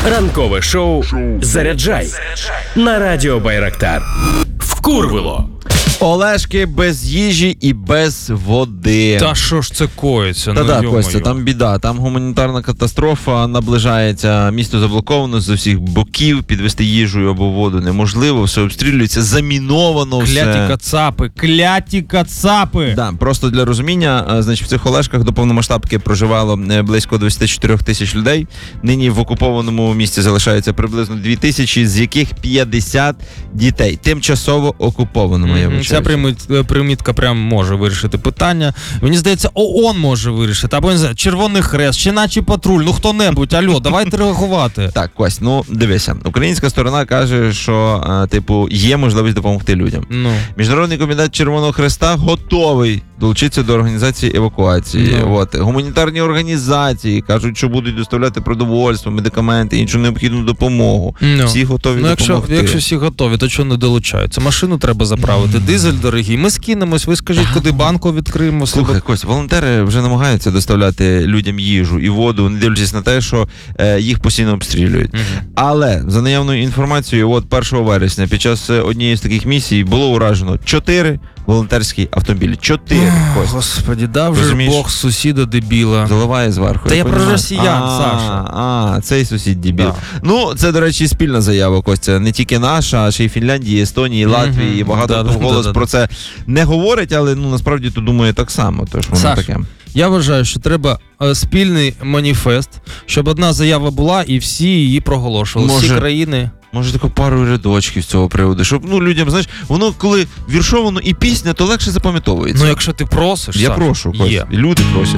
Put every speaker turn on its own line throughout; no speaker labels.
Ранкове шоу «Заряджай» на радіо Байрактар. Вкурвило.
Олешки без їжі і без води.
Та що ж це коїться?
Та Костя, там біда, там гуманітарна катастрофа наближається, місто заблоковано з усіх боків, підвести їжу або воду неможливо, все обстрілюється, заміновано все.
Кляті кацапи!
Да, просто для розуміння, значить, в цих Олешках до повномасштабки проживало близько 24 тисяч людей. Нині в окупованому місті залишається приблизно 2 тисячі, з яких 50 дітей. Тимчасово окупованому, я вважаю.
Ця примітка прям може вирішити питання. Мені здається, ООН може вирішити, або, не знаю, Червоний Хрест, чи наче патруль, ну хто-небудь, алло, давайте реагувати.
Так, Кость, ну дивися, українська сторона каже, що, є можливість допомогти людям. Міжнародний комітет Червоного Хреста готовий долучитися до організації евакуації. Гуманітарні організації кажуть, що будуть доставляти продовольство, медикаменти, іншу необхідну допомогу. Всі готові допомогти.
Якщо всі готові, то чого не долучаються? Машину треба заправити, дизель дорогий, ми скинемось, ви скажіть, куди банку відкриємо.
Слухай, Кость, волонтери вже намагаються доставляти людям їжу і воду, не дивлячись на те, що їх постійно обстрілюють. Але, за наявною інформацією, 1 вересня під час однієї з таких місій було уражено 4 волонтерські автомобілі. 4, Кость.
Господи, дав же Бог сусіда дебіла.
Заливає зверху.
Та я про росіян, Саша.
Цей сусід дебіл. Да. Ну, це, до речі, спільна заява, Костя. Не тільки наша, а ще й Фінляндії, Естонії, Латвії. І багато хто вголос про це не говорить, але насправді то думає так само. Тож воно таке.
Я вважаю, що треба спільний маніфест, щоб одна заява була і всі її проголошували. Всі країни.
Може, таку пару рядочків з цього приводу, щоб людям, знаєш, воно коли віршовано і пісня, то легше запам'ятовується.
Ну, якщо ти просиш,
я прошу, Кость. Люди просять.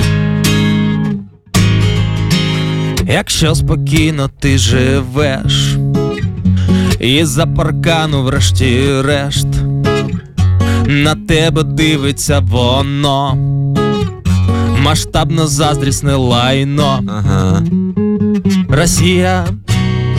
Якщо спокійно ти живеш, і за паркану врешті-решт на тебе дивиться воно, масштабно заздрісне лайно.
Ага.
Росія